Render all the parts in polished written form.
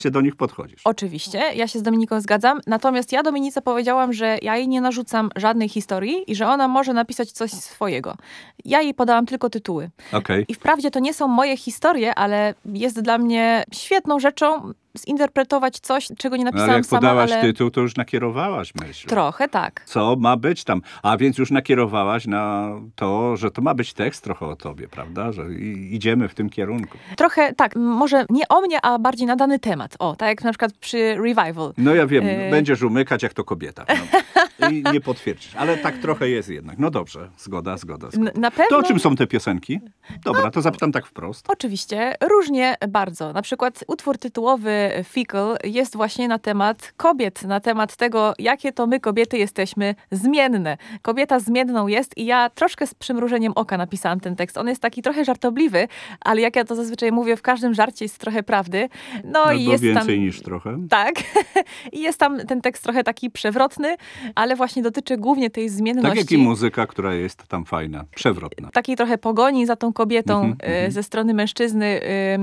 do nich podchodzisz. Oczywiście, ja się z Dominiką zgadzam. Natomiast ja Dominice powiedziałam, że ja jej nie narzucam żadnej historii i że ona może napisać coś swojego. Ja jej podałam tylko tytuły. Okay. I wprawdzie to nie są moje historie, ale jest dla mnie świetną rzeczą zinterpretować coś, czego nie napisałam ale jak sama, podałaś tytuł, to już nakierowałaś myśl. Trochę tak. Co ma być tam? A więc już nakierowałaś na to, że to ma być tekst trochę o tobie, prawda? Że idziemy w tym kierunku. Trochę tak. Może nie o mnie, a bardziej na dany temat. O, tak jak na przykład przy Revival. No ja wiem, będziesz umykać jak to kobieta. No. I nie potwierdzisz. Ale tak trochę jest jednak. No dobrze, zgoda. Na pewno... To o czym są te piosenki? Dobra, to zapytam tak wprost. Oczywiście, różnie bardzo. Na przykład utwór tytułowy Fickle jest właśnie na temat kobiet, na temat tego, jakie to my kobiety jesteśmy zmienne. Kobieta zmienną jest i ja troszkę z przymrużeniem oka napisałam ten tekst. On jest taki trochę żartobliwy, ale jak ja to zazwyczaj mówię, w każdym żarcie jest trochę prawdy. No i jest więcej tam... niż trochę. Tak. I jest tam ten tekst trochę taki przewrotny, ale właśnie dotyczy głównie tej zmienności. Tak jak i muzyka, która jest tam fajna, przewrotna. Takiej trochę pogoni za tą kobietą ze strony mężczyzny,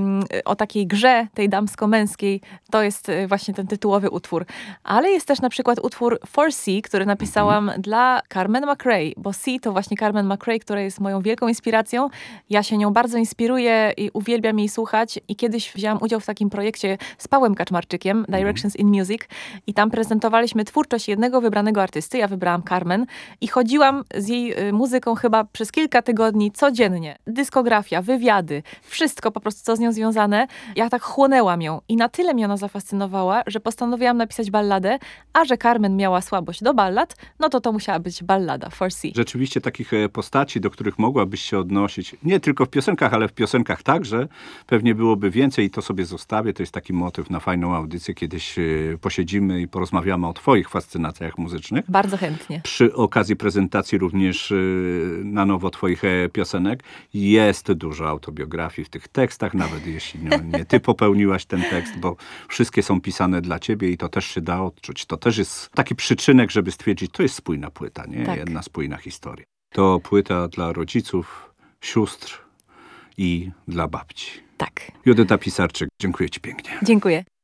o takiej grze, tej damsko-męskiej. To jest właśnie ten tytułowy utwór. Ale jest też na przykład utwór For C, który napisałam dla Carmen McRae, bo C to właśnie Carmen McRae, która jest moją wielką inspiracją. Ja się nią bardzo inspiruję i uwielbiam jej słuchać. I kiedyś wzięłam udział w takim projekcie z Pawłem Kaczmarczykiem, Directions in Music, i tam prezentowaliśmy twórczość jednego wybranego artysty. Ja wybrałam Carmen i chodziłam z jej muzyką chyba przez kilka tygodni codziennie. Dyskografia, wywiady, wszystko po prostu, co z nią związane. Ja tak chłonęłam ją i na tyle mnie ona zafascynowała, że postanowiłam napisać balladę, a że Carmen miała słabość do ballad, no to musiała być ballada For C. Rzeczywiście takich postaci, do których mogłabyś się odnosić, nie tylko w piosenkach, ale w piosenkach także, pewnie byłoby więcej i to sobie zostawię. To jest taki motyw na fajną audycję. Kiedyś posiedzimy i porozmawiamy o twoich fascynacjach muzycznych. Bardzo chętnie. Przy okazji prezentacji również na nowo twoich piosenek. Jest dużo autobiografii w tych tekstach, nawet jeśli nie ty popełniłaś ten tekst, bo wszystkie są pisane dla ciebie i to też się da odczuć. To też jest taki przyczynek, żeby stwierdzić, to jest spójna płyta, nie? Tak. Jedna spójna historia. To płyta dla rodziców, sióstr i dla babci. Tak. Judyta Pisarczyk, dziękuję ci pięknie. Dziękuję.